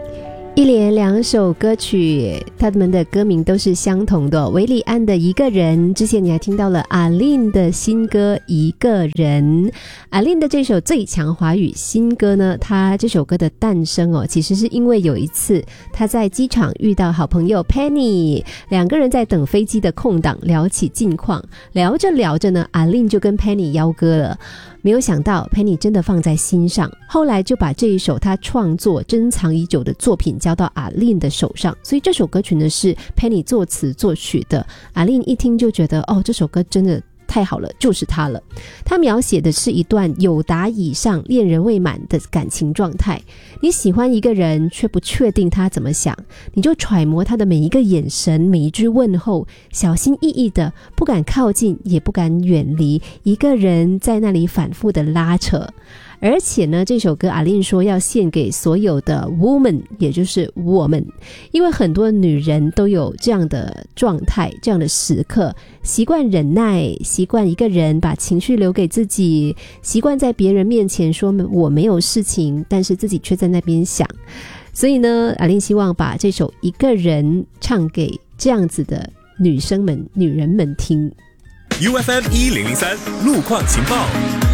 一连两首歌曲，他们的歌名都是相同的，韦礼安的一个人，之前你还听到了阿令的新歌一个人。阿令的这首最强华语新歌呢，他这首歌的诞生其实是因为有一次他在机场遇到好朋友 Penny， 两个人在等飞机的空档聊起近况，聊着聊着呢，阿令就跟 Penny 邀歌了。没有想到 Penny 真的放在心上，后来就把这一首他创作珍藏已久的作品交到阿令的手上，所以这首歌曲呢是 Penny 作词作曲的。阿令一听就觉得这首歌真的太好了，就是他了。他描写的是一段有达以上恋人未满的感情状态，你喜欢一个人却不确定他怎么想，你就揣摩他的每一个眼神，每一句问候，小心翼翼的，不敢靠近也不敢远离，一个人在那里反复的拉扯。而且呢，这首歌阿令说要献给所有的 woman， 也就是我们，因为很多女人都有这样的状态，这样的时刻，习惯忍耐，习惯一个人把情绪留给自己，习惯在别人面前说我没有事情，但是自己却在那边想。所以呢，阿令希望把这首一个人唱给这样子的女生们、女人们听。 UFM 1003路况情报，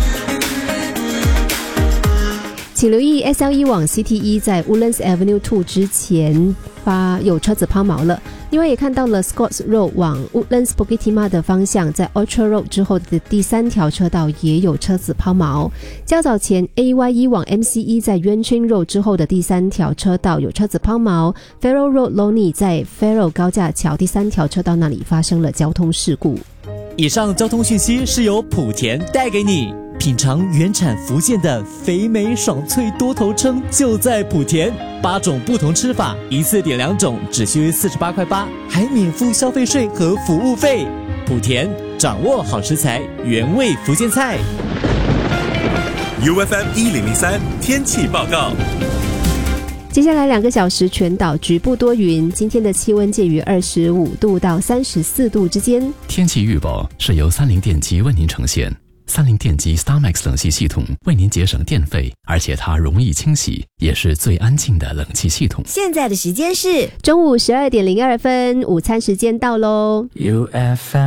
请留意 SLE 往 CT1 在 Woodlands Avenue 2之前有车子抛锚了。另外也看到了 Scotts Road 往 Woodlands Bukit Timah 的方向，在 Orchard Road 之后的第3条车道也有车子抛锚。较早前 AYE 往 MCE 在 Yuan Ching Road 之后的第3条车道有车子抛锚。 Farrell Road Loney 在 Farrell 高架桥第3条车道那里发生了交通事故。 以上交通讯息是由莆田带给你。品尝原产福建的肥美爽脆多头鲳就在莆田，8种不同吃法，一次点2种，只需48.8块，还免付消费税和服务费。莆田掌握好食材，原味福建菜。 UFM 1003天气报告。 接下来2个小时全岛局部多云，今天的气温介于25度到34度之间。 天气预报是由三菱电机为您呈现。三菱电机 StarMax 冷气系统为您节省电费，而且它容易清洗，也是最安静的冷气系统。 现在的时间是中午12点02分，午餐时间到咯。 UFM